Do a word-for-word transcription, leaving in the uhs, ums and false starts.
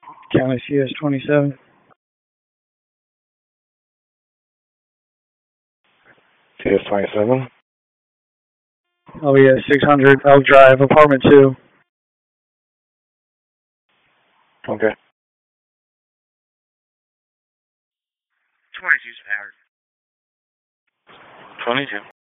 County C S twenty-seven. C S twenty-seven. Oh yeah, six hundred Elk Drive, apartment two. Okay. twenty-two's powered. twenty-two.